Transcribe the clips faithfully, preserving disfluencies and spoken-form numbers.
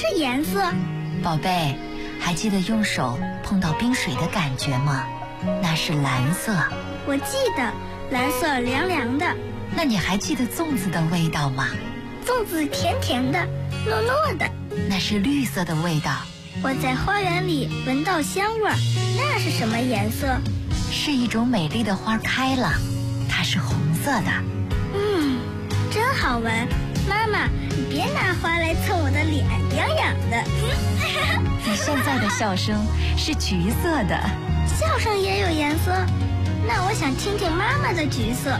是颜色。 宝贝，还记得用手碰到冰水的感觉吗？那是蓝色。 我记得，蓝色凉凉的。 那你还记得粽子的味道吗？ 粽子甜甜的，糯糯的。 那是绿色的味道。 我在花园里闻到香味儿，那是什么颜色？ 是一种美丽的花开了，它是红色的。 嗯，真好闻。妈妈，你别拿花来蹭我的脸，痒痒的。 你现在的笑声是橘色的。 笑声也有颜色？那我想听听妈妈的橘色。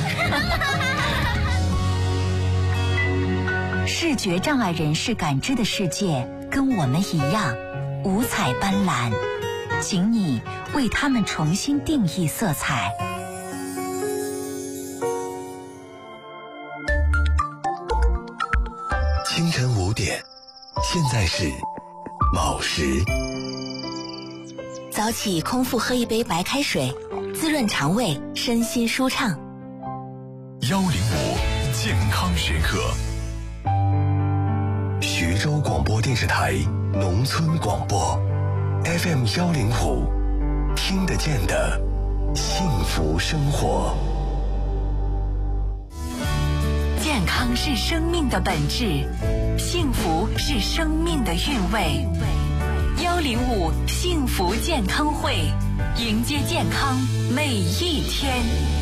视觉障碍人士感知的世界跟我们一样五彩斑斓，请你为他们重新定义色彩。 清晨五点，现在是卯时。 早起空腹喝一杯白开水，滋润肠胃，身心舒畅。 幺零五健康时刻。徐州广播电视台农村广播 F M 幺零五，听得见的幸福生活。 健康是生命的本质，幸福是生命的韵味。幺零五幸福健康会，迎接健康每一天。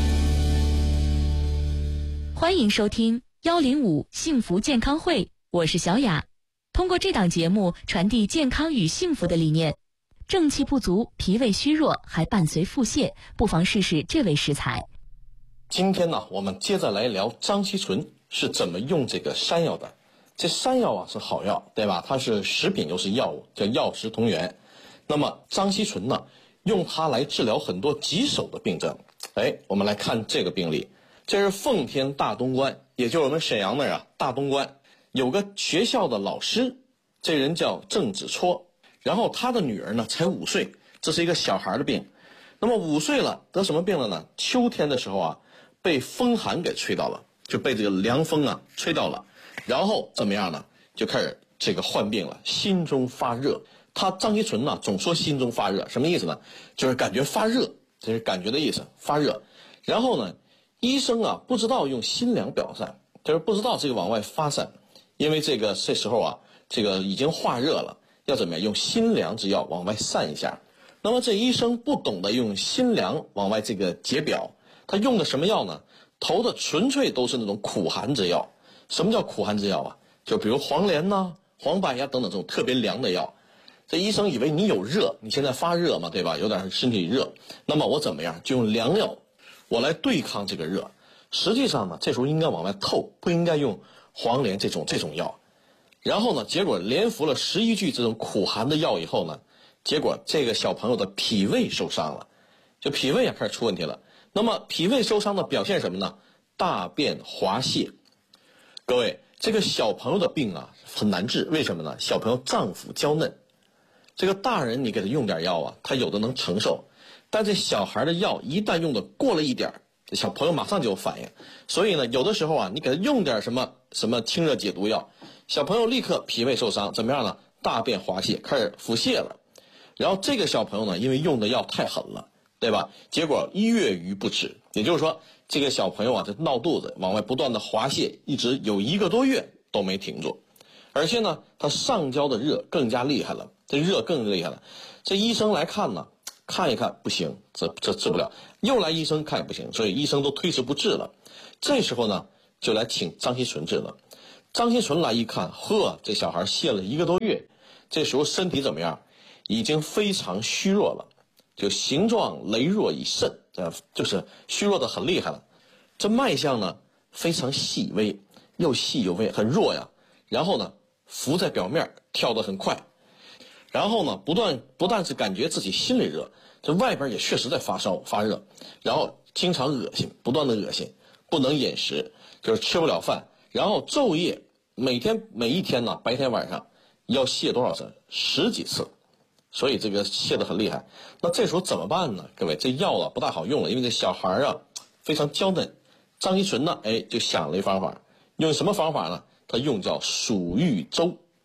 欢迎收听幺零五幸福健康会，我是小雅。通过这档节目传递健康与幸福的理念。正气不足、脾胃虚弱还伴随腹泻，不妨试试这味食材。 今天呢，我们接着来聊张锡纯是怎么用这个山药的。这山药啊是好药，对吧？它是食品又是药物，叫药食同源。那么张锡纯呢，用它来治疗很多棘手的病症。哎，我们来看这个病例，这是奉天大东关，也就是我们沈阳那儿啊，大东关有个学校的老师，这人叫郑子戳，然后他的女儿呢才五岁，这是一个小孩的病。那么五岁了，得什么病了呢？秋天的时候啊，被风寒给吹到了，就被这个凉风啊吹到了。然后怎么样呢？就开始这个患病了，心中发热。他张锡纯呢总说心中发热，什么意思呢？就是感觉发热，这是感觉的意思，发热。然后呢，医生啊不知道用心凉表散，就是不知道这个往外发散，因为这个这时候啊，这个已经化热了，要怎么样？用心凉之药往外散一下。那么这医生不懂得用心凉往外这个解表，他用的什么药呢？投的纯粹都是那种苦寒之药。什么叫苦寒之药啊？就比如黄连呐、黄柏呀等等这种特别凉的药。这医生以为你有热，你现在发热嘛，对吧？有点身体热，那么我怎么样？就用凉药，我来对抗这个热。实际上呢，这时候应该往外透，不应该用黄连这种这种药。然后呢，结果连服了十一剂这种苦寒的药以后呢，结果这个小朋友的脾胃受伤了，就脾胃啊开始出问题了。那么脾胃受伤的表现什么呢？大便滑泻。各位，这个小朋友的病啊很难治，为什么呢？小朋友脏腑娇嫩，这个大人你给他用点药啊，他有的能承受，但这小孩的药一旦用的过了一点，这小朋友马上就有反应。所以呢，有的时候啊，你给他用点什么什么清热解毒药，小朋友立刻脾胃受伤，怎么样呢？大便滑泻，开始腹泻了。然后这个小朋友呢，因为用的药太狠了，对吧？结果一月余不止，也就是说这个小朋友啊，这闹肚子，往外不断的滑泻，一直有一个多月都没停住。而且呢，他上焦的热更加厉害了，这热更厉害了。这医生来看呢，看一看不行，这这治不了，又来医生看也不行，所以医生都推迟不治了。这时候呢，就来请张锡纯治了。张锡纯来一看，呵，这小孩泻了一个多月，这时候身体怎么样？已经非常虚弱了，就形状羸弱已甚，呃，就是虚弱的很厉害了。这脉象呢非常细微，又细又微，很弱呀。然后呢，浮在表面，跳得很快。然后呢，不断不但是感觉自己心里热，这外边也确实在发烧发热，然后经常恶心，不断的恶心，不能饮食，就是吃不了饭，然后昼夜每天每一天呢，白天晚上要泻多少次？十几次。所以这个泻得很厉害。那这时候怎么办呢？各位，这药啊不大好用了，因为这小孩啊非常娇嫩。张锡纯呢，哎，就想了一方法，用什么方法呢？他用叫蜀玉粥。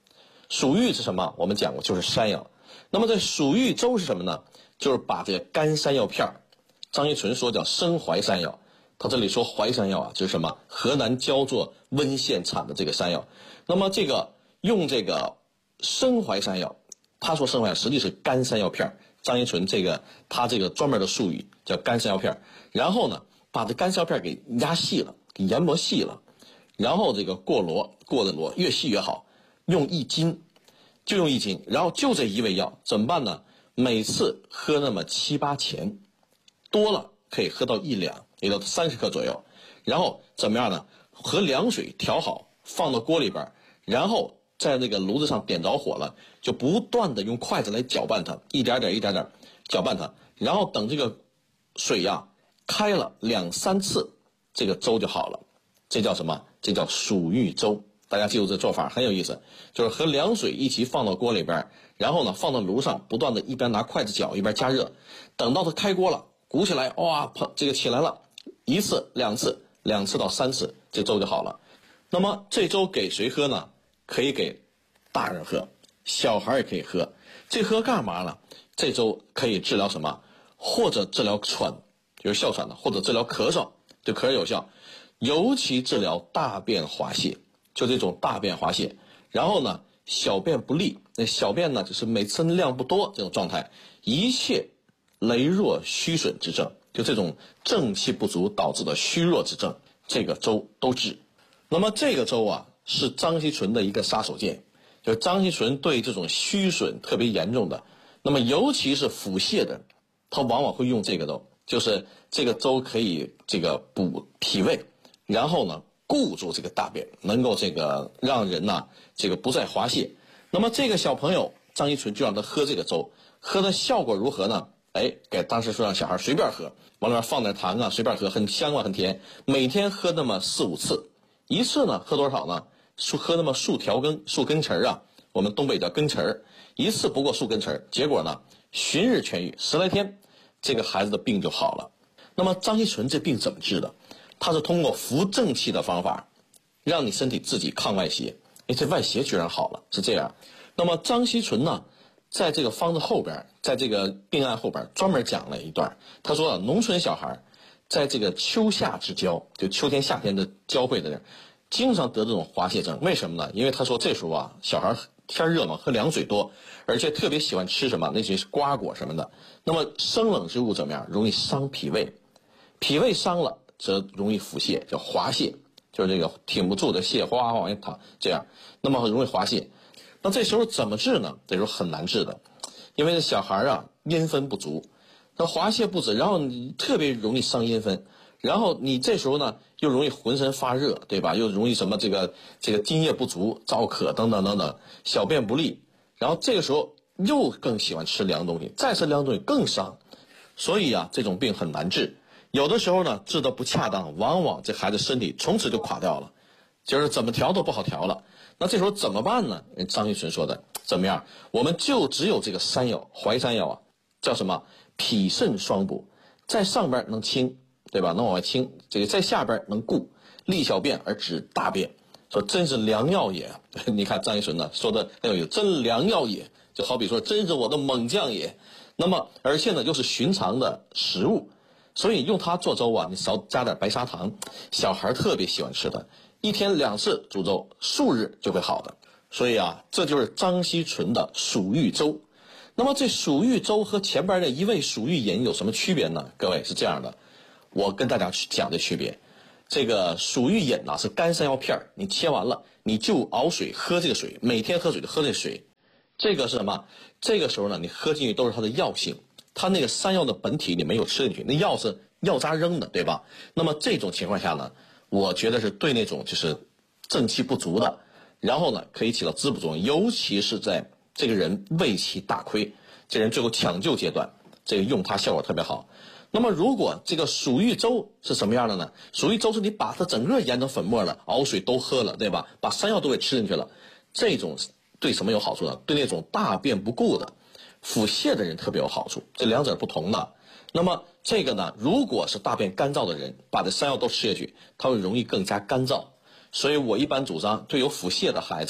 蜀玉是什么？我们讲过，就是山药。那么这蜀玉粥是什么呢？就是把这个干山药片儿，张一纯说叫生淮山药，他这里说淮山药啊，就是什么？河南焦作温县产的这个山药。那么这个用这个生淮山药，他说生淮实际是干山药片儿。张一纯这个他这个专门的术语叫干山药片儿，然后呢，把这干山药片儿给压细了，给研磨细了，然后这个过箩，过的箩越细越好，用一斤，就用一斤，然后就这一味药怎么办呢？每次喝那么七八钱，多了可以喝到一两，也就三十克左右。然后怎么样呢？和凉水调好，放到锅里边，然后在那个炉子上点着火了，就不断的用筷子来搅拌它，一点点一点点搅拌它，然后等这个水呀开了两三次，这个粥就好了。这叫什么？这叫蜀玉粥。大家记住这做法很有意思，就是和凉水一起放到锅里边，然后呢放到炉上，不断的一边拿筷子搅一边加热，等到它开锅了，鼓起来，哇，砰，这个起来了，一次两次两次到三次，这粥就好了。那么这粥给谁喝呢？可以给大人喝，小孩也可以喝。这喝干嘛呢？这粥可以治疗什么？或者治疗喘，就是哮喘的，或者治疗咳嗽，对咳嗽有效，尤其治疗大便滑泻。就这种大便滑泻，然后呢，小便不利，那小便呢就是每次量不多这种状态，一切羸弱虚损之症，就这种正气不足导致的虚弱之症，这个粥都治。那么这个粥啊，是张锡纯的一个杀手锏，就是张锡纯对这种虚损特别严重的，那么尤其是腹泻的，他往往会用这个粥，就是这个粥可以这个补脾胃，然后呢固住这个大便，能够这个让人呢这个不再滑泻。那么这个小朋友张锡纯就让他喝这个粥，喝的效果如何呢？哎，给当时说让小孩随便喝，往里面放点糖啊，随便喝，很香啊，很甜。每天喝那么四五次，一次呢喝多少呢？数喝那么数条根数根匙啊，我们东北叫根匙，一次不过数根匙。结果呢，旬日痊愈，十来天，这个孩子的病就好了。那么张锡纯这病怎么治的？他是通过扶正气的方法，让你身体自己抗外邪。哎，这外邪居然好了，是这样。那么张锡纯呢，在这个方子后边，在这个病案后边专门讲了一段。他说啊，农村小孩在这个秋夏之交，就秋天夏天的交汇的人，经常得这种滑泻症。为什么呢？因为他说这时候啊，小孩天热嘛，喝凉水多，而且特别喜欢吃什么那些瓜果什么的。那么生冷之物怎么样？容易伤脾胃，脾胃伤了则容易腹泻，叫滑泻，就是这个挺不住的泻，哗哗往下淌，这样，那么很容易滑泻。那这时候怎么治呢？这时候很难治的，因为这小孩啊阴分不足，他滑泻不止，然后你特别容易伤阴分，然后你这时候呢又容易浑身发热，对吧？又容易什么这个这个津液不足、燥渴等等等等，小便不利，然后这个时候又更喜欢吃凉东西，再吃凉东西更伤，所以啊这种病很难治。有的时候呢治得不恰当，往往这孩子身体从此就垮掉了，就是怎么调都不好调了。那这时候怎么办呢？人张锡纯说的怎么样？我们就只有这个山药，淮山药啊，叫什么？脾肾双补，在上边能清，对吧？能往外清，这个在下边能固，利小便而止大便。说真是良药也。你看张锡纯呢说的很有意思，真良药也，就好比说真是我的猛将也。那么而且呢又是寻常的食物，所以用它做粥啊，你少加点白砂糖，小孩特别喜欢吃的，一天两次煮粥，数日就会好的。所以啊，这就是张锡纯的蜀玉粥。那么这蜀玉粥和前边的一味蜀玉饮有什么区别呢？各位是这样的，我跟大家去讲这区别。这个蜀玉饮呢是干山药片，你切完了你就熬水喝这个水，每天喝水就喝这水。这个是什么？这个时候呢，你喝进去都是它的药性。它那个山药的本体你没有吃进去，那药是药渣扔的，对吧？那么这种情况下呢，我觉得是对那种就是正气不足的，然后呢可以起到滋补作用，尤其是在这个人胃气大亏，这人最后抢救阶段，这个用它效果特别好。那么如果这个蜀玉粥是什么样的呢？蜀玉粥是你把它整个研成粉末了，熬水都喝了，对吧？把山药都给吃进去了，这种对什么有好处呢？对那种大便不固的腹泻的人特别有好处，这两者不同的。那么这个呢，如果是大便干燥的人，把这山药都吃下去，他会容易更加干燥。所以我一般主张对有腹泻的孩子，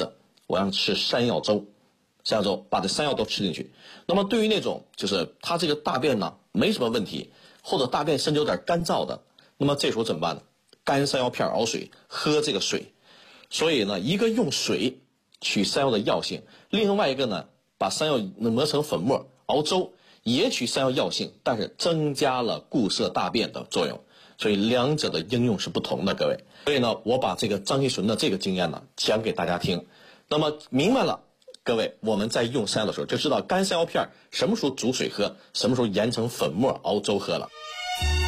我让吃山药粥，山药粥把这山药都吃进去。那么对于那种就是他这个大便呢没什么问题，或者大便甚至有点干燥的，那么这时候怎么办呢？干山药片熬水，喝这个水。所以呢，一个用水取山药的药性，另外一个呢，把山药磨成粉末熬粥，也取山药药性，但是增加了固摄大便的作用。所以两者的应用是不同的，各位。所以呢，我把这个张锡纯的这个经验呢讲给大家听。那么明白了，各位，我们在用山药的时候就知道干山药片什么时候煮水喝，什么时候研成粉末熬粥喝了。